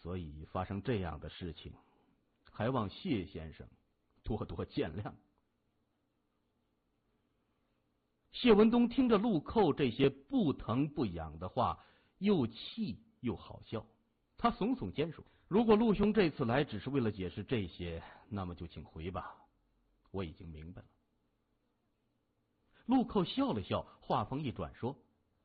所以发生这样的事情，还望谢先生多多见谅。谢文东听着陆寇这些不疼不痒的话，又气又好笑。他耸耸肩说：“如果陆兄这次来只是为了解释这些，那么就请回吧，我已经明白了。”陆寇笑了笑，话锋一转说：“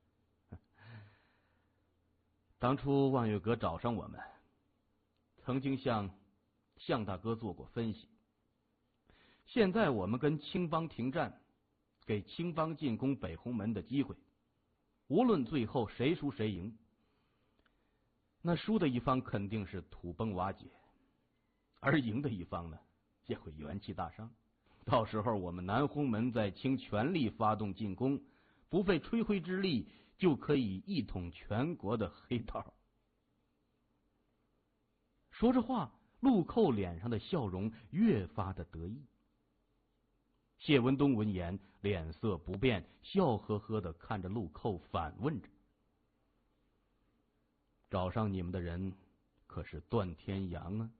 当初望月阁找上我们，曾经向向大哥做过分析。现在我们跟青帮停战，给青帮进攻北红门的机会，无论最后谁输谁赢，那输的一方肯定是土崩瓦解，而赢的一方呢，也会元气大伤。到时候我们南红门再倾全力发动进攻，不费吹灰之力就可以一统全国的黑道。”说着话，陆寇脸上的笑容越发的得意。谢文东闻言脸色不变，笑呵呵的看着陆寇，反问着：“找上你们的人可是段天阳啊？”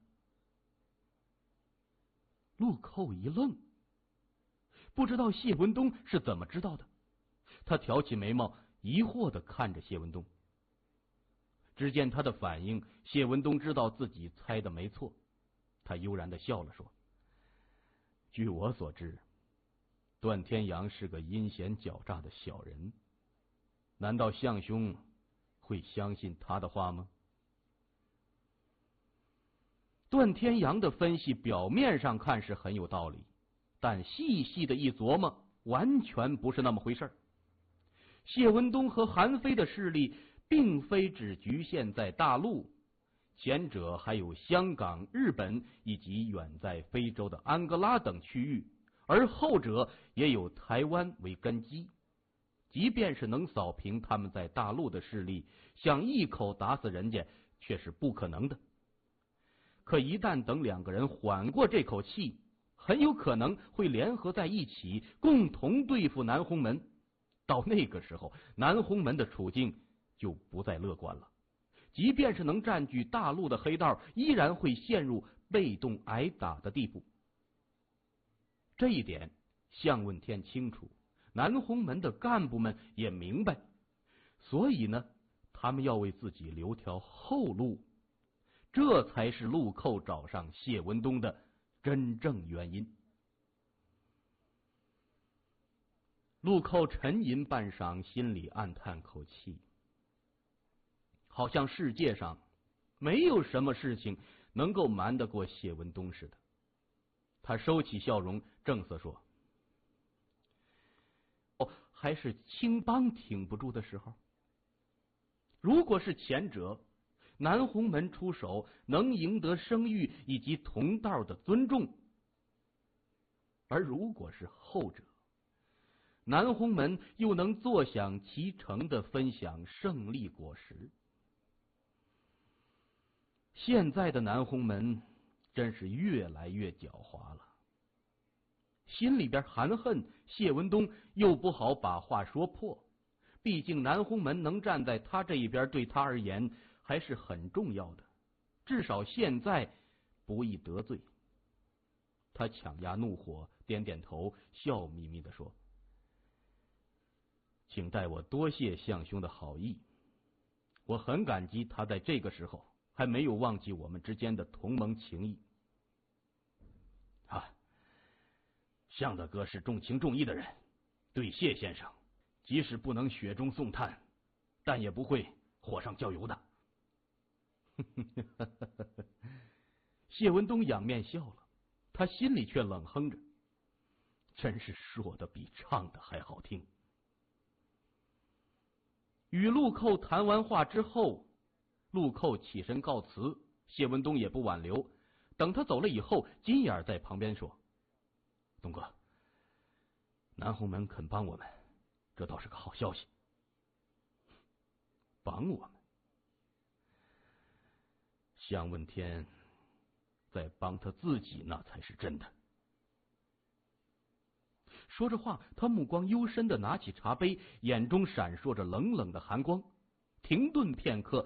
陆寇一愣，不知道谢文东是怎么知道的。他挑起眉毛，疑惑的看着谢文东。只见他的反应，谢文东知道自己猜的没错，他悠然的笑了说：“据我所知，段天阳是个阴险狡诈的小人，难道项兄会相信他的话吗？”段天阳的分析表面上看是很有道理，但细细的一琢磨，完全不是那么回事。谢文东和韩非的势力并非只局限在大陆，前者还有香港、日本以及远在非洲的安哥拉等区域，而后者也有台湾为根基。即便是能扫平他们在大陆的势力，想一口打死人家却是不可能的。可一旦等两个人缓过这口气，很有可能会联合在一起，共同对付南红门。到那个时候，南红门的处境就不再乐观了。即便是能占据大陆的黑道，依然会陷入被动挨打的地步。这一点向问天清楚，南红门的干部们也明白，所以呢，他们要为自己留条后路，这才是陆寇找上谢文东的真正原因。陆寇沉吟半晌，心里暗叹口气，好像世界上没有什么事情能够瞒得过谢文东似的。他收起笑容，正色说：“还是青帮挺不住的时候。如果是前者，南红门出手能赢得声誉以及同道的尊重，而如果是后者，南红门又能坐享其成的分享胜利果实。现在的南红门真是越来越狡猾了。”心里边含恨，谢文东又不好把话说破，毕竟南红门能站在他这一边，对他而言还是很重要的，至少现在不易得罪。他强压怒火，点点头，笑眯眯地说：“请代我多谢项兄的好意，我很感激他在这个时候还没有忘记我们之间的同盟情谊。向大哥是重情重义的人，对谢先生即使不能雪中送炭，但也不会火上浇油的。”谢文东仰面笑了，他心里却冷哼着，真是说的比唱的还好听。与陆寇谈完话之后，陆寇起身告辞，谢文东也不挽留，等他走了以后，金眼在旁边说：“东哥，南红门肯帮我们，这倒是个好消息。”帮我们？向问天在帮他自己，那才是真的。说着话，他目光幽深的拿起茶杯，眼中闪烁着冷冷的寒光，停顿片刻，